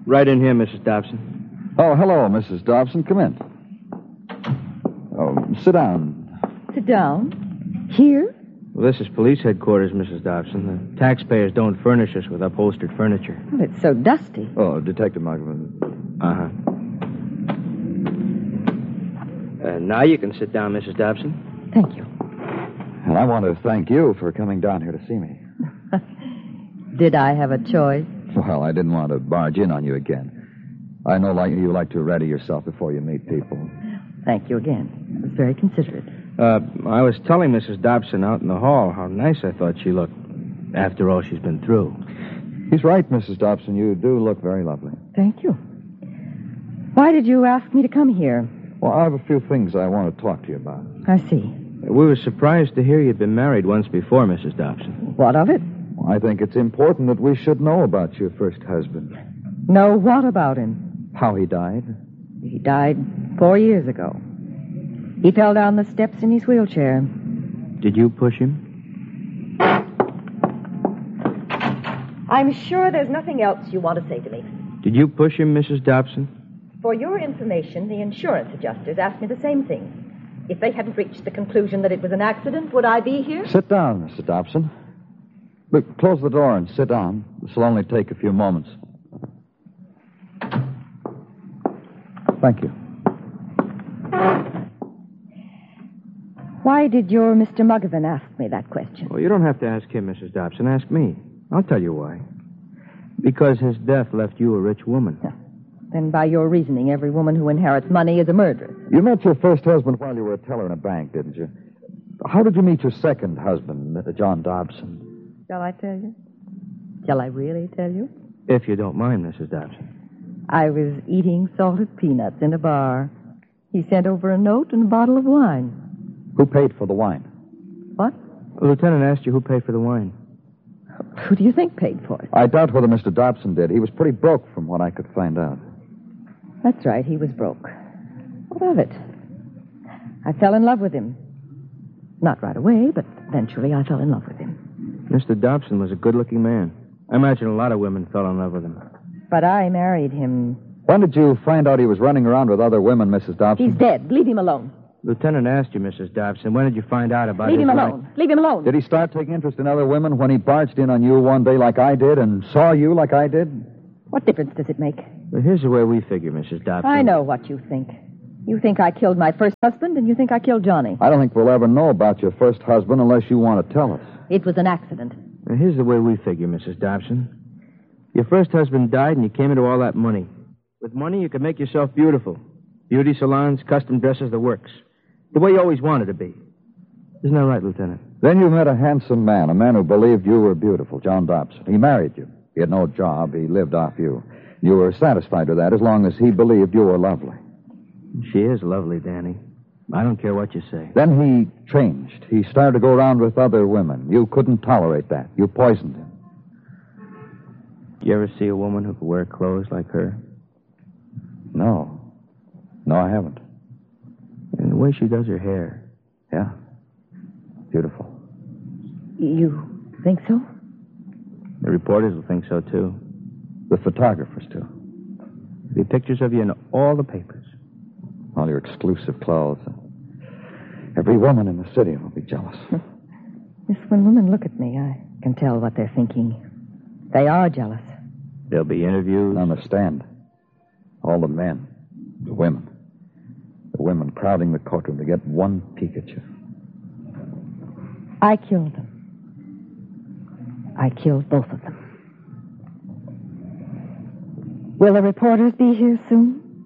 Right in here, Mrs. Dobson. Oh, hello, Mrs. Dobson. Come in. Oh, sit down. Sit down? Here? Well, this is police headquarters, Mrs. Dobson. The taxpayers don't furnish us with upholstered furniture. Well, it's so dusty. Oh, Detective Muggavan. Uh-huh. Now you can sit down, Mrs. Dobson. Thank you. And I want to thank you for coming down here to see me. Did I have a choice? Well, I didn't want to barge in on you again. I know you like to ready yourself before you meet people. Thank you again. It was very considerate. I was telling Mrs. Dobson out in the hall how nice I thought she looked after all she's been through. He's right, Mrs. Dobson. You do look very lovely. Thank you. Why did you ask me to come here? Well, I have a few things I want to talk to you about. I see. We were surprised to hear you'd been married once before, Mrs. Dobson. What of it? Well, I think it's important that we should know about your first husband. Know what about him? How he died. He died 4 years ago. He fell down the steps in his wheelchair. Did you push him? I'm sure there's nothing else you want to say to me. Did you push him, Mrs. Dobson? For your information, the insurance adjusters asked me the same thing. If they hadn't reached the conclusion that it was an accident, would I be here? Sit down, Mrs. Dobson. Look, close the door and sit down. This will only take a few moments. Thank you. Why did your Mr. Muggavan ask me that question? Well, you don't have to ask him, Mrs. Dobson. Ask me. I'll tell you why. Because his death left you a rich woman. Then by your reasoning, every woman who inherits money is a murderess. You met your first husband while you were a teller in a bank, didn't you? How did you meet your second husband, John Dobson? Shall I tell you? Shall I really tell you? If you don't mind, Mrs. Dobson. I was eating salted peanuts in a bar. He sent over a note and a bottle of wine. Who paid for the wine? What? The lieutenant asked you who paid for the wine. Who do you think paid for it? I doubt whether Mr. Dobson did. He was pretty broke from what I could find out. That's right, he was broke. What of it? I fell in love with him. Not right away, but eventually I fell in love with him. Mr. Dobson was a good-looking man. I imagine a lot of women fell in love with him. But I married him. When did you find out he was running around with other women, Mrs. Dobson? He's dead. Leave him alone. Lieutenant asked you, Mrs. Dobson, when did you find out about Leave his him life? alone. Leave him alone. Did he start taking interest in other women when he barged in on you one day like I did and saw you like I did? What difference does it make? Well, here's the way we figure, Mrs. Dobson. I know what you think. You think I killed my first husband, and you think I killed Johnny. I don't think we'll ever know about your first husband unless you want to tell us. It was an accident. Well, here's the way we figure, Mrs. Dobson. Your first husband died, and you came into all that money. With money, you could make yourself beautiful. Beauty salons, custom dresses, the works. The way you always wanted to be. Isn't that right, Lieutenant? Then you met a handsome man, a man who believed you were beautiful, John Dobson. He married you. He had no job. He lived off you. You were satisfied with that as long as he believed you were lovely. She is lovely, Danny. I don't care what you say. Then he changed. He started to go around with other women. You couldn't tolerate that. You poisoned him. You ever see a woman who could wear clothes like her? No. No, I haven't. And the way she does her hair. Yeah. Beautiful. You think so? The reporters will think so, too. The photographers, too. There'll be pictures of you in all the papers. All your exclusive clothes. Every woman in the city will be jealous. Yes, when women look at me, I can tell what they're thinking. They are jealous. There'll be interviews. On the stand. All the men. The women. The women crowding the courtroom to get one peek at you. I killed them. I killed both of them. Will the reporters be here soon?